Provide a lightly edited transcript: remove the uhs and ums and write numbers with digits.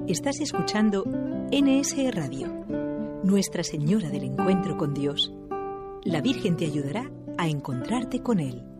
Estás escuchando NS Radio, Nuestra Señora del Encuentro con Dios. La Virgen te ayudará a encontrarte con Él.